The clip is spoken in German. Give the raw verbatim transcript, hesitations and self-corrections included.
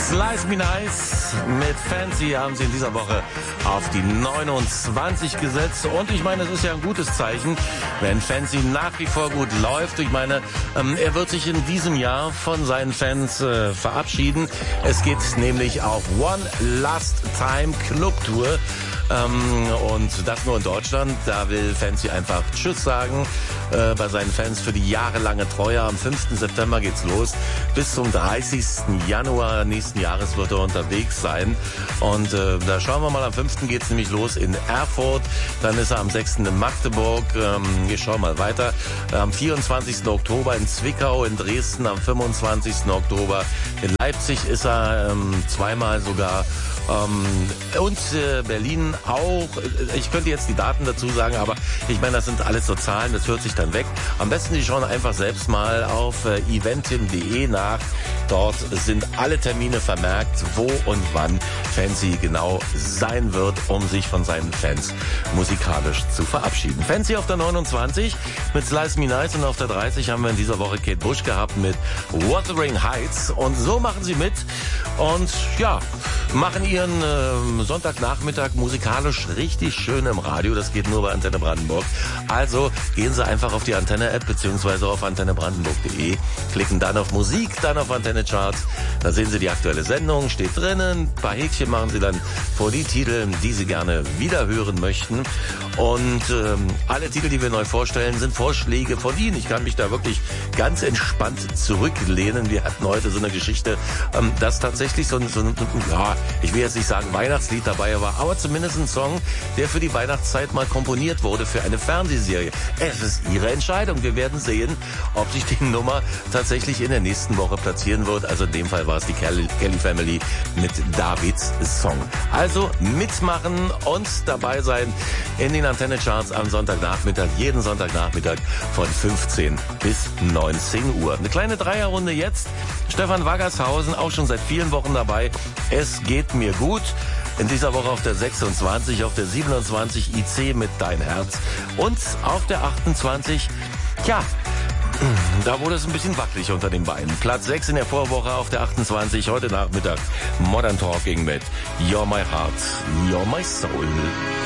Slice Me Nice mit Fancy haben sie in dieser Woche auf die neunundzwanzig gesetzt. Und ich meine, es ist ja ein gutes Zeichen, wenn Fancy nach wie vor gut läuft. Ich meine, ähm, er wird sich in diesem Jahr von seinen Fans äh, verabschieden. Es geht nämlich auf One Last Time Club Tour. Ähm, und das nur in Deutschland. Da will Fancy einfach Tschüss sagen äh, bei seinen Fans für die jahrelange Treue. Am fünften September geht's los. Bis zum dreißigsten Januar nächsten Jahres wird er unterwegs sein. Und äh, da schauen wir mal, am fünften geht's nämlich los in Erfurt. Dann ist er am sechsten in Magdeburg. Ähm, wir schauen mal weiter. Am vierundzwanzigsten Oktober in Zwickau, in Dresden am fünfundzwanzigsten Oktober. In Leipzig ist er ähm, zweimal sogar. Ähm, und äh, Berlin auch. Ich könnte jetzt die Daten dazu sagen, aber ich meine, das sind alles so Zahlen, das hört sich dann weg. Am besten Sie schauen einfach selbst mal auf äh, eventim punkt de nach. Dort sind alle Termine vermerkt, wo und wann Fancy genau sein wird, um sich von seinen Fans musikalisch zu verabschieden. Fancy auf der neunundzwanzig mit Slice Me Nice und auf der dreißig haben wir in dieser Woche Kate Bush gehabt mit Wuthering Heights. Und so machen sie mit und ja, machen ihren äh, Sonntagnachmittag musikalisch richtig schön im Radio. Das geht nur bei Antenne Brandenburg. Also gehen Sie einfach auf die Antenne-App beziehungsweise auf antenne brandenburg punkt de, klicken dann auf Musik, dann auf Antenne Charts. Da sehen Sie die aktuelle Sendung, steht drinnen. Ein paar Häkchen machen Sie dann vor die Titel, die Sie gerne wiederhören möchten. Und ähm, alle Titel, die wir neu vorstellen, sind Vorschläge von Ihnen. Ich kann mich da wirklich ganz entspannt zurücklehnen. Wir hatten heute so eine Geschichte, ähm, dass tatsächlich so ein, so ein, ja, ich will jetzt nicht sagen Weihnachtslied dabei war, aber zumindest ein Song, der für die Weihnachtszeit mal komponiert wurde für eine Fernsehserie. Es ist Ihre Entscheidung. Wir werden sehen, ob sich die Nummer tatsächlich in der nächsten Woche platzieren wird. Also in dem Fall war es die Kelly, Kelly Family mit Davids Song. Also mitmachen und dabei sein in den Antenne Charts am Sonntagnachmittag, jeden Sonntagnachmittag von fünfzehn bis neunzehn Uhr. Eine kleine Dreierrunde jetzt. Stefan Waggershausen, auch schon seit vielen Wochen dabei. Es geht mir gut. In dieser Woche auf der sechsundzwanzig, auf der siebenundzwanzig I C mit Dein Herz und auf der achtundzwanzig, tja, da wurde es ein bisschen wackelig unter den Beinen. Platz sechs in der Vorwoche auf der achtundzwanzig, heute Nachmittag Modern Talking mit You're My Heart, You're My Soul.